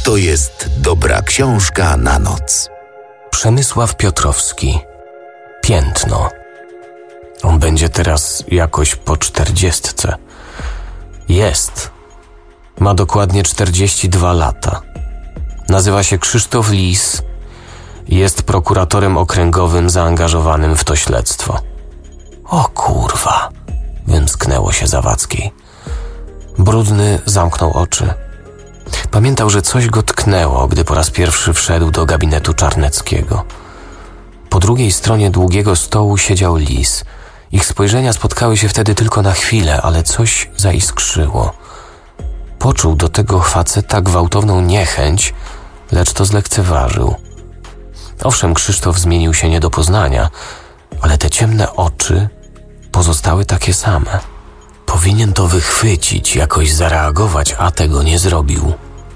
to jest dobra książka na noc. Przemysław Piotrowski. Piętno. On będzie teraz jakoś po 40. Jest. Ma dokładnie 42 lata. Nazywa się Krzysztof Lis. Jest prokuratorem okręgowym zaangażowanym w to śledztwo. O kurwa, wymsknęło się Zawadzkiej. Brudny zamknął oczy. Pamiętał, że coś go tknęło, gdy po raz pierwszy wszedł do gabinetu Czarneckiego. Po drugiej stronie długiego stołu siedział Lis. Ich spojrzenia spotkały się wtedy tylko na chwilę, ale coś zaiskrzyło. Poczuł do tego faceta gwałtowną niechęć, lecz to zlekceważył. Owszem, Krzysztof zmienił się nie do poznania, ale te ciemne oczy pozostały takie same. Powinien to wychwycić, jakoś zareagować, a tego nie zrobił.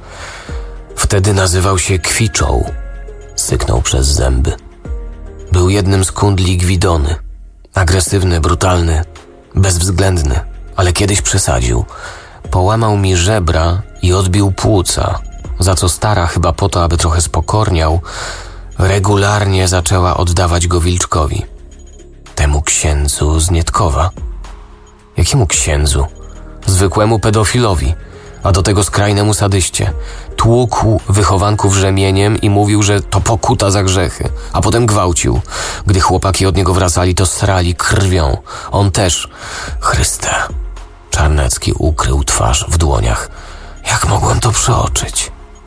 Wtedy nazywał się Kwiczą. Syknął przez zęby. Był jednym z kundli Gwidony. Agresywny, brutalny, bezwzględny, ale kiedyś przesadził. Połamał mi żebra i odbił płuca, za co stara, chyba po to, aby trochę spokorniał, regularnie zaczęła oddawać go Wilczkowi. Temu księdzu z Nietkowa. Jakiemu księdzu? Zwykłemu pedofilowi, a do tego skrajnemu sadyście. Tłukł wychowanków rzemieniem i mówił, że to pokuta za grzechy, a potem gwałcił. Gdy chłopaki od niego wracali, to srali krwią. On też. Chryste. Czarnecki ukrył twarz w dłoniach. Jak mogłem to przeoczyć?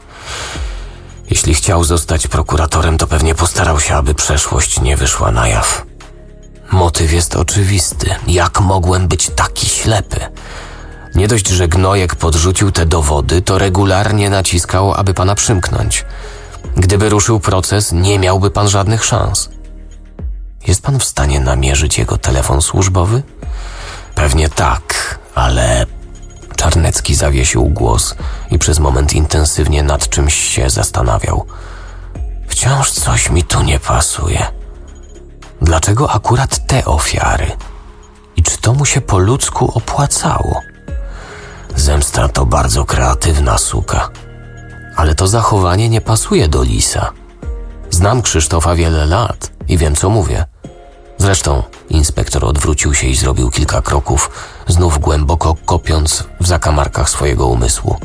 Jeśli chciał zostać prokuratorem, to pewnie postarał się, aby przeszłość nie wyszła na jaw. Motyw jest oczywisty. Jak mogłem być taki ślepy? Nie dość, że Gnojek podrzucił te dowody, to regularnie naciskał, aby pana przymknąć. Gdyby ruszył proces, nie miałby pan żadnych szans. Jest pan w stanie namierzyć jego telefon służbowy? Pewnie tak, ale... Czarnecki zawiesił głos i przez moment intensywnie nad czymś się zastanawiał. Wciąż coś mi tu nie pasuje. Dlaczego akurat te ofiary? I czy to mu się po ludzku opłacało? Zemsta to bardzo kreatywna suka. Ale to zachowanie nie pasuje do Lisa. Znam Krzysztofa wiele lat i wiem, co mówię. Zresztą inspektor odwrócił się i zrobił kilka kroków, znów głęboko kopiąc w zakamarkach swojego umysłu.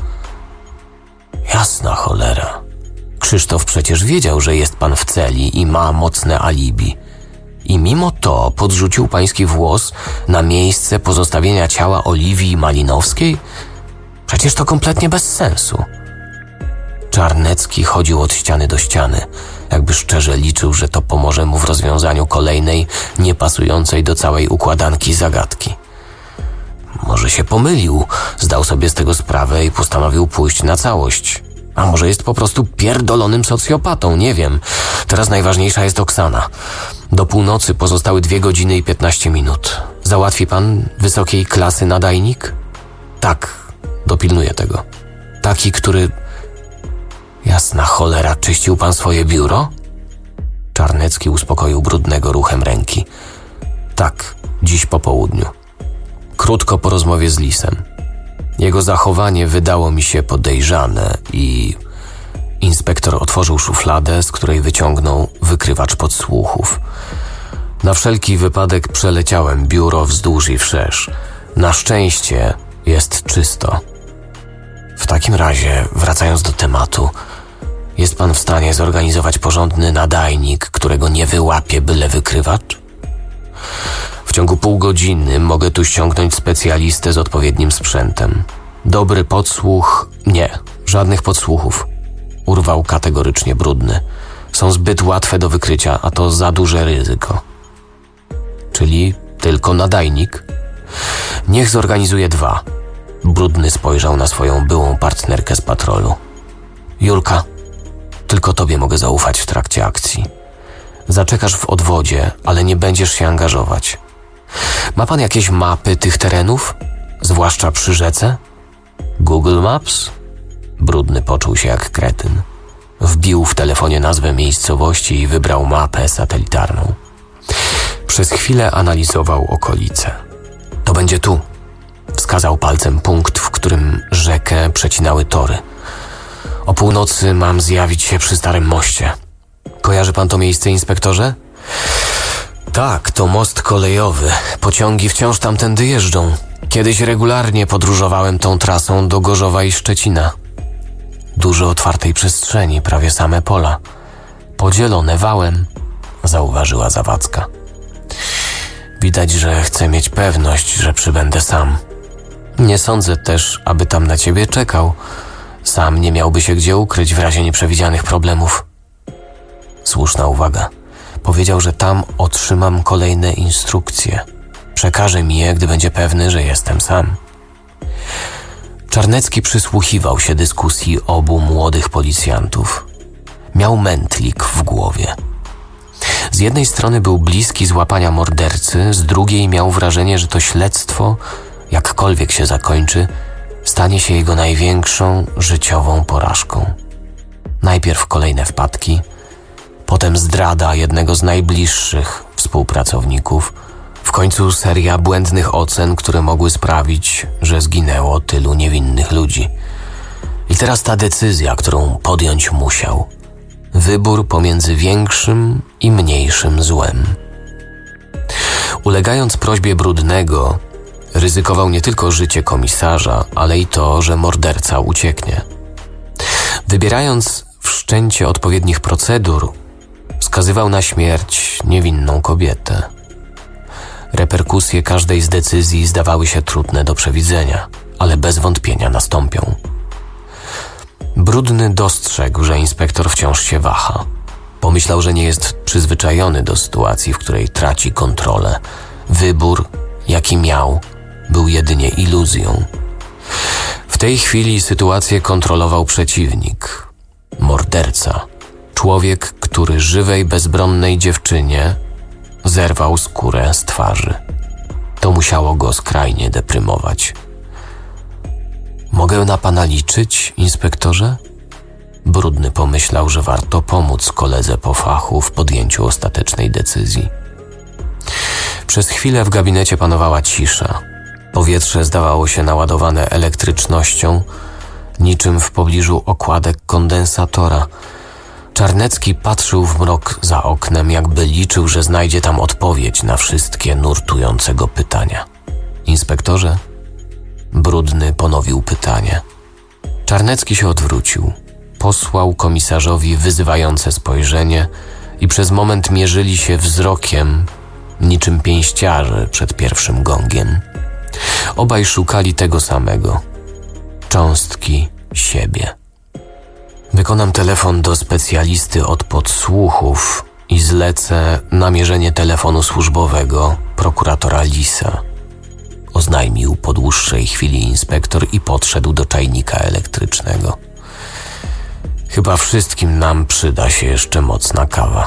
Jasna cholera. Krzysztof przecież wiedział, że jest pan w celi i ma mocne alibi. I mimo to podrzucił pański włos na miejsce pozostawienia ciała Oliwii Malinowskiej? Przecież to kompletnie bez sensu. Czarnecki chodził od ściany do ściany, jakby szczerze liczył, że to pomoże mu w rozwiązaniu kolejnej, niepasującej do całej układanki zagadki. Może się pomylił, zdał sobie z tego sprawę i postanowił pójść na całość. A może jest po prostu pierdolonym socjopatą, nie wiem. Teraz najważniejsza jest Oksana. Do północy pozostały 2 godziny i 15 minut. Załatwi pan wysokiej klasy nadajnik? Tak, dopilnuję tego. Taki, który... Jasna cholera, czyścił pan swoje biuro? Czarnecki uspokoił Brudnego ruchem ręki. Tak, dziś po południu. Krótko po rozmowie z Lisem. Jego zachowanie wydało mi się podejrzane i... Inspektor otworzył szufladę, z której wyciągnął wykrywacz podsłuchów. Na wszelki wypadek przeleciałem biuro wzdłuż i wszerz. Na szczęście jest czysto. W takim razie, wracając do tematu, jest pan w stanie zorganizować porządny nadajnik, którego nie wyłapie byle wykrywacz? W ciągu pół godziny mogę tu ściągnąć specjalistę z odpowiednim sprzętem. Dobry podsłuch... Nie, żadnych podsłuchów. Urwał kategorycznie Brudny. Są zbyt łatwe do wykrycia, a to za duże ryzyko. Czyli tylko nadajnik? Niech zorganizuje 2. Brudny spojrzał na swoją byłą partnerkę z patrolu. Julka, tylko tobie mogę zaufać w trakcie akcji. Zaczekasz w odwodzie, ale nie będziesz się angażować. Ma pan jakieś mapy tych terenów? Zwłaszcza przy rzece? Google Maps? Brudny poczuł się jak kretyn. Wbił w telefonie nazwę miejscowości i wybrał mapę satelitarną. Przez chwilę analizował okolice. To będzie tu. Wskazał palcem punkt, w którym rzekę przecinały tory. O północy mam zjawić się przy Starym Moście. Kojarzy pan to miejsce, inspektorze? Tak, to most kolejowy. Pociągi wciąż tamtędy jeżdżą. Kiedyś regularnie podróżowałem tą trasą do Gorzowa i Szczecina. Dużo otwartej przestrzeni, prawie same pola. Podzielone wałem, zauważyła Zawadzka. Widać, że chce mieć pewność, że przybędę sam. Nie sądzę też, aby tam na ciebie czekał. Sam nie miałby się gdzie ukryć w razie nieprzewidzianych problemów. Słuszna uwaga. Powiedział, że tam otrzymam kolejne instrukcje. Przekaże mi je, gdy będzie pewny, że jestem sam. Czarnecki przysłuchiwał się dyskusji obu młodych policjantów. Miał mętlik w głowie. Z jednej strony był bliski złapania mordercy, z drugiej miał wrażenie, że to śledztwo, jakkolwiek się zakończy, stanie się jego największą życiową porażką. Najpierw kolejne wpadki, potem zdrada jednego z najbliższych współpracowników, w końcu seria błędnych ocen, które mogły sprawić, że zginęło tylu niewinnych ludzi. I teraz ta decyzja, którą podjąć musiał. Wybór pomiędzy większym i mniejszym złem. Ulegając prośbie Brudnego, ryzykował nie tylko życie komisarza, ale i to, że morderca ucieknie. Wybierając wszczęcie odpowiednich procedur, skazywał na śmierć niewinną kobietę. Reperkusje każdej z decyzji zdawały się trudne do przewidzenia, ale bez wątpienia nastąpią. Brudny dostrzegł, że inspektor wciąż się waha. Pomyślał, że nie jest przyzwyczajony do sytuacji, w której traci kontrolę. Wybór, jaki miał, był jedynie iluzją. W tej chwili sytuację kontrolował przeciwnik. Morderca. Człowiek, który żywej, bezbronnej dziewczynie zerwał skórę z twarzy. To musiało go skrajnie deprymować. Mogę na pana liczyć, inspektorze? Brudny pomyślał, że warto pomóc koledze po fachu w podjęciu ostatecznej decyzji. Przez chwilę w gabinecie panowała cisza. Powietrze zdawało się naładowane elektrycznością, niczym w pobliżu okładek kondensatora. Czarnecki patrzył w mrok za oknem, jakby liczył, że znajdzie tam odpowiedź na wszystkie nurtujące go pytania. Inspektorze? Brudny ponowił pytanie. Czarnecki się odwrócił. Posłał komisarzowi wyzywające spojrzenie i przez moment mierzyli się wzrokiem, niczym pięściarze przed pierwszym gongiem. Obaj szukali tego samego. Cząstki siebie. Wykonam telefon do specjalisty od podsłuchów i zlecę namierzenie telefonu służbowego prokuratora Lisa. Oznajmił po dłuższej chwili inspektor i podszedł do czajnika elektrycznego. Chyba wszystkim nam przyda się jeszcze mocna kawa.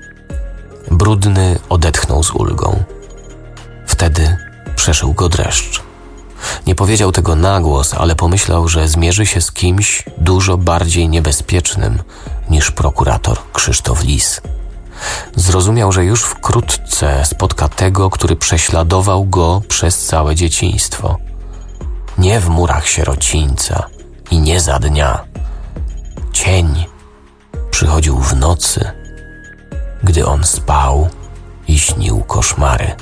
Brudny odetchnął z ulgą. Wtedy przeszył go dreszcz. Nie powiedział tego na głos, ale pomyślał, że zmierzy się z kimś dużo bardziej niebezpiecznym niż prokurator Krzysztof Lis. Zrozumiał, że już wkrótce spotka tego, który prześladował go przez całe dzieciństwo. Nie w murach sierocińca i nie za dnia. Cień przychodził w nocy, gdy on spał i śnił koszmary.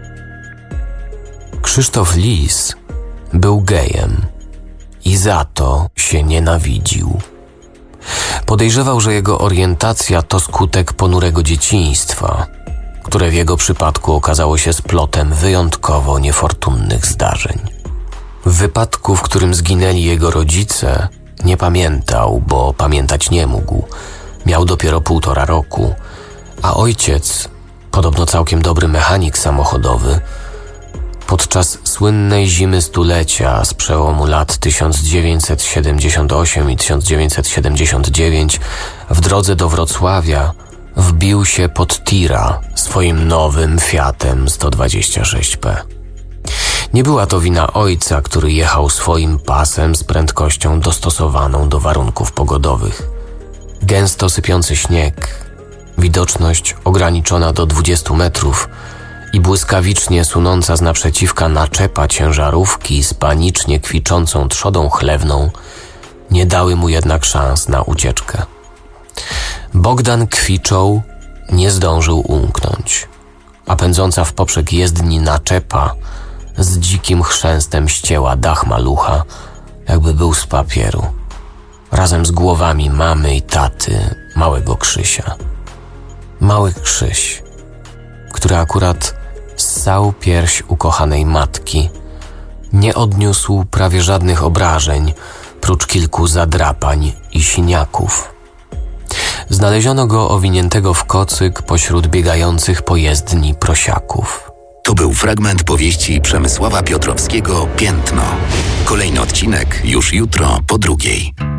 Krzysztof Lis był gejem i za to się nienawidził. Podejrzewał, że jego orientacja to skutek ponurego dzieciństwa, które w jego przypadku okazało się splotem wyjątkowo niefortunnych zdarzeń. W wypadku, w którym zginęli jego rodzice, nie pamiętał, bo pamiętać nie mógł. Miał dopiero 1,5 roku, a ojciec, podobno całkiem dobry mechanik samochodowy, podczas słynnej zimy stulecia z przełomu lat 1978 i 1979 w drodze do Wrocławia wbił się pod tira swoim nowym Fiatem 126P. Nie była to wina ojca, który jechał swoim pasem z prędkością dostosowaną do warunków pogodowych. Gęsto sypiący śnieg, widoczność ograniczona do 20 metrów i błyskawicznie sunąca z naprzeciwka naczepa ciężarówki z panicznie kwiczącą trzodą chlewną nie dały mu jednak szans na ucieczkę. Bogdan Kwiczoł nie zdążył umknąć, a pędząca w poprzek jezdni naczepa z dzikim chrzęstem ścięła dach malucha, jakby był z papieru, razem z głowami mamy i taty małego Krzysia. Mały Krzyś, który akurat ssał pierś ukochanej matki, nie odniósł prawie żadnych obrażeń, prócz kilku zadrapań i siniaków. Znaleziono go owiniętego w kocyk pośród biegających po jezdni prosiaków. To był fragment powieści Przemysława Piotrowskiego „Piętno”. Kolejny odcinek już jutro po 2:00.